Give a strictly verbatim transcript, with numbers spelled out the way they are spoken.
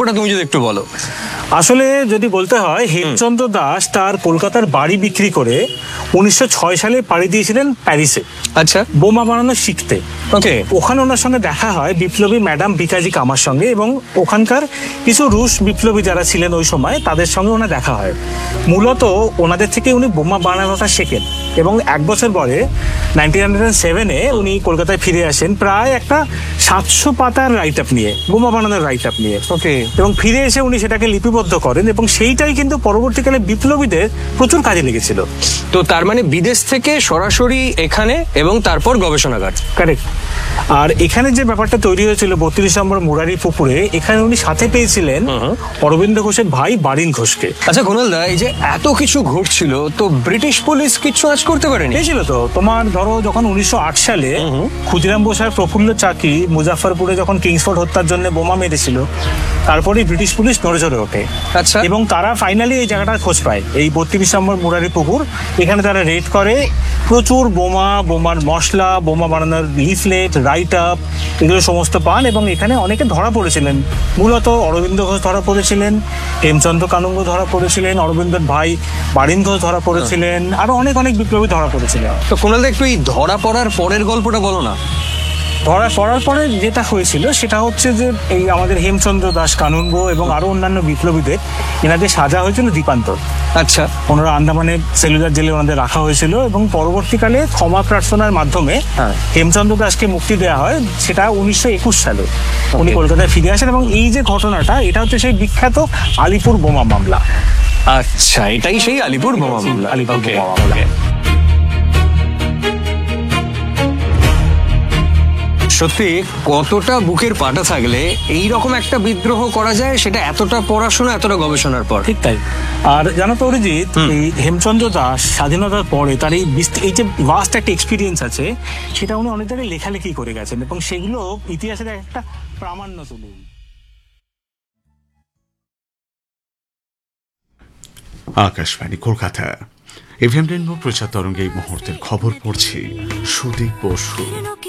গল্পটা তুমি যদি একটু বলো। আসলে যদি বলতে হয়, হেমচন্দ্র দাস তার কলকাতার বাড়ি বিক্রি করে উনিশশো ছয় সালে পাড়ি দিয়েছিলেন প্যারিসে। আচ্ছা। বোমা বানানো শিখতে। ওকে। ওখানে ওনার সঙ্গে দেখা হয় বিপ্লবী ম্যাডাম ভিকাজি কামার সঙ্গে, এবং ওখানকার কিছু রুশ বিপ্লবী যারা ছিলেন ওই সময় তাদের সঙ্গে ওনার দেখা হয়। মূলত ওনাদের থেকে উনি বোমা বানানোটা শেখেন, এবং এক বছর পরে নাইনটিন হান্ড্রেড সেভেনে উনি কলকাতায় ফিরে আসেন প্রায় একটা সাতশো পাতার রাইট আপ নিয়ে, বোমা বানানোর রাইট আপ নিয়ে। ওকে। এবং ফিরে এসে উনি সেটাকে লিপিবদ্ধ করেন, এবং সেইটাই কিন্তু পরবর্তীকালে বিপ্লবীদের প্রচুর কাজে লেগেছিল। তো তার মানে বিদেশ থেকে সরাসরি এখানে, এবং তারপর গবেষণাগার। কারেক্ট। আর এখানে যে ব্যাপারটা তৈরি হয়েছিল বত্রিশ নম্বর মুরারি পুকুরে, এখানে উনি সাথে পেয়েছিলেন অরবিন্দ ঘোষের ভাই বারিন ঘোষকে। আচ্ছা কুণাল দা, এই যে এত কিছু ঘটছিল, তো ব্রিটিশ পুলিশ কিছু আজ করতে পারেনি? পেয়েছিল তো। তোমার ধরো, যখন উনিশশো আট সালে ক্ষুদিরাম বোস আর প্রফুল্ল চাকি মুজাফফরপুরে যখন কিংসফোর্ড হত্যার জন্য বোমা মেরেছিল, তারপরে ব্রিটিশ পুলিশ নড়ে চড়ে ওঠে। আচ্ছা। এবং তারা ফাইনালি এই জায়গাটার খোঁজ পায়, এই বত্রিশ নম্বর মুরারি পুকুর। এখানে তারা রেড করে, প্রচুর বোমা, বোমার মশলা, বোমা বানানোর লিফলেট, রাইট আপ, এগুলো সমস্ত পান। এবং এখানে অনেকে ধরা পড়েছিলেন। মূলত অরবিন্দ ঘোষ ধরা পড়েছিলেন, হেমচন্দ্র কানুঙ্গ ধরা পড়েছিলেন, অরবিন্দর ভাই বারিন ঘোষ ধরা পড়েছিলেন, আরো অনেক অনেক বিপ্লবী ধরা পড়েছিলেন। তো কুণাল দা, একটু এই ধরা পড়ার পরের গল্পটা বলো না। ধরা পড়ার পরে যেটা হয়েছিল সেটা হচ্ছে যে এই আমাদের হেমচন্দ্র দাস কানুনগো এবং আরো অন্যান্য বিপ্লবীদের এনাদের সাজা হয়েছিল দ্বীপান্তর। আচ্ছা। ওনারা আন্দামানে সেলুলার জেলে ওনাদের রাখা হয়েছিল, এবং পরবর্তীকালে ক্ষমা প্রার্থনার মাধ্যমে হেমচন্দ্র দাসকে মুক্তি দেওয়া হয়। সেটা উনিশশো একুশ সালে উনি কলকাতায় ফিরে আসেন। এবং এই যে ঘটনাটা, এটা হচ্ছে সেই বিখ্যাত আলিপুর বোমা মামলা। আচ্ছা, এটাই সেই আলিপুর বোমা মামলা। আলিপুর বোমা মামলা। সত্যি কতটা বুকের পাটা থাকলে এই রকম একটা বিদ্রোহ করা যায়, সেটা এতটা পড়াশোনা, এতটা গবেষণার পর। ঠিক তাই। আর জানো তো অরিজিৎ, এই হেমচন্দ্র দাস স্বাধীনতার পরে তার এই এই যে ভাস্ট একটা এক্সপিরিয়েন্স আছে, সেটা উনি অনেক জায়গায় লেখালেখি করে গেছেন, এবং সেগুলো ইতিহাসের একটা প্রামাণ্য তুলে। আকাশবাণী কলকাতা, এফএম রেনবো প্রচার তরঙ্গে এই মুহূর্তের খবর পড়ছি সুদীপ বসু।